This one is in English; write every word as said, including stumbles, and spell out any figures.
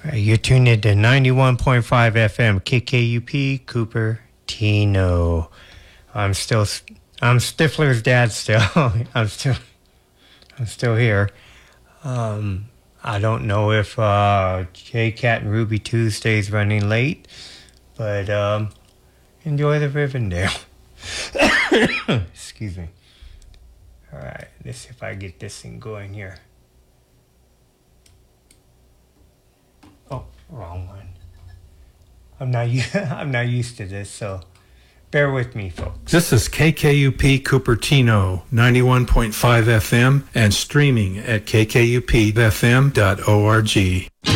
All right, you're tuned into ninety-one point five F M K K U P Cupertino. I'm still, I'm Stifler's dad still. I'm still, I'm still here. Um, I don't know if uh, J-Cat and Ruby Tuesday's running late, but um, enjoy the Rivendell. Excuse me. All right, let's see if I get this thing going here. Oh, wrong one. I'm not, I'm not used to this, so bear with me, folks. This is K K U P Cupertino, ninety-one point five F M, and streaming at k k u p f m dot org.